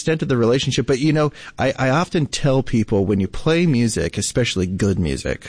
extent of the relationship. But, I often tell people when you play music, especially good music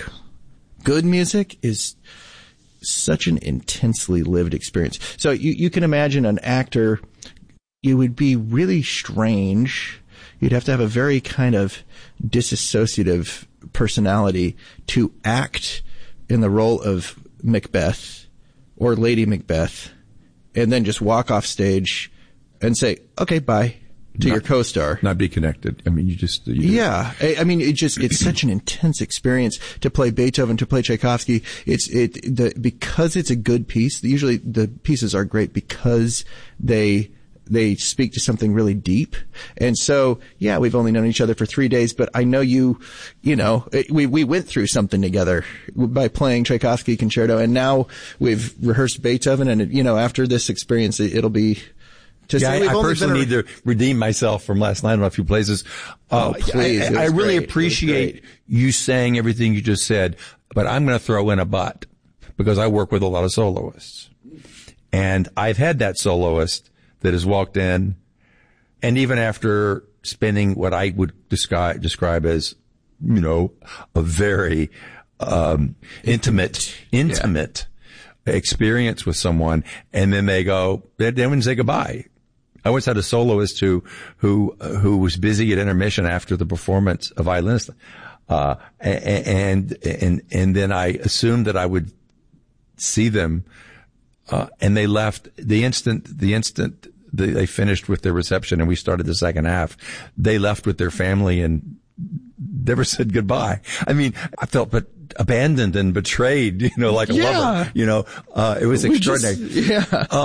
is such an intensely lived experience. So you can imagine an actor, it would be really strange. You'd have to have a very kind of disassociative personality to act in the role of Macbeth or Lady Macbeth and then just walk off stage and say, okay, bye. To your co-star. Not be connected. I mean, yeah. I mean, it's such an intense experience to play Beethoven, to play Tchaikovsky. Because it's a good piece, usually the pieces are great because they speak to something really deep. And so, yeah, we've only known each other for 3 days, but I know we went through something together by playing Tchaikovsky concerto, and now we've rehearsed Beethoven, and, after this experience, it'll be, I personally need to redeem myself from last night on a few places. Please. I really appreciate you saying everything you just said, but I'm going to throw in a but because I work with a lot of soloists. And I've had that soloist that has walked in, and even after spending what I would describe as, a very intimate experience with someone, and then they wouldn't say goodbye. I once had a soloist who was busy at intermission after the performance of Violinist, and then I assumed that I would see them, and they left the instant they finished with their reception and we started the second half. They left with their family and never said goodbye. I mean, I felt abandoned and betrayed, like a lover, it was extraordinary.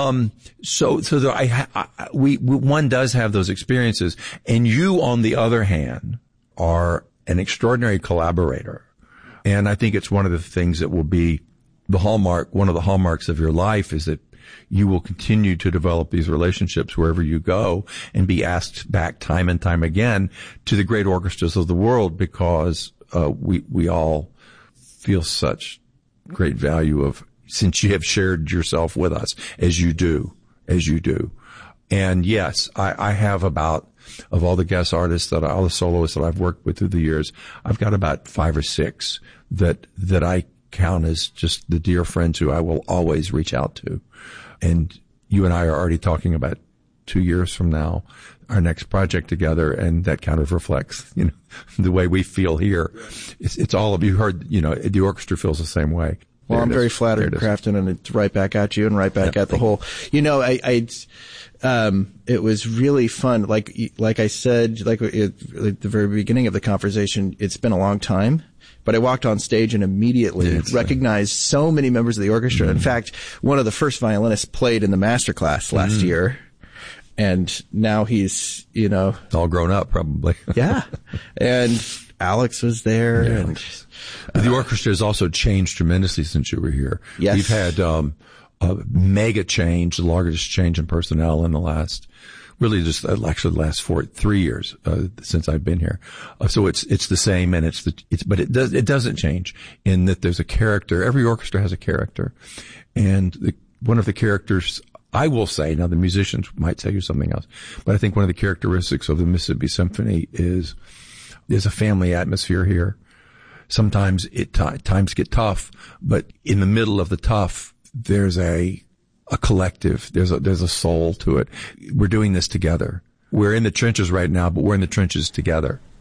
One does have those experiences, and you, on the other hand, are an extraordinary collaborator. And I think it's one of the things that will be one of the hallmarks of your life is that you will continue to develop these relationships wherever you go and be asked back time and time again to the great orchestras of the world because, we all feel such great value since you have shared yourself with us as you do. And yes, I have of all the guest artists all the soloists that I've worked with through the years, I've got about 5 or 6 that I count as just the dear friends who I will always reach out to. And you and I are already talking about 2 years from now, our next project together, and that kind of reflects, the way we feel here. It's all of you heard, the orchestra feels the same way. Well, I'm very flattered, Crafton, and it's right back at you and right back at the whole. It was really fun. Like I said, at the very beginning of the conversation, it's been a long time. But I walked on stage and immediately recognized so many members of the orchestra. Mm-hmm. In fact, one of the first violinists played in the master class last year. And now he's, all grown up, probably. Yeah. And Alex was there. Yeah. And the orchestra has also changed tremendously since you were here. Yes. We've had a mega change, the largest change in personnel in the last, really just actually the last 3 years since I've been here. So it's the same, and but it doesn't change in that there's a character. Every orchestra has a character, and one of the characters, I will say, now the musicians might tell you something else, but I think one of the characteristics of the Mississippi Symphony is there's a family atmosphere here. Sometimes times get tough, but in the middle of the tough, there's a collective. There's a soul to it. We're doing this together. We're in the trenches right now, but we're in the trenches together.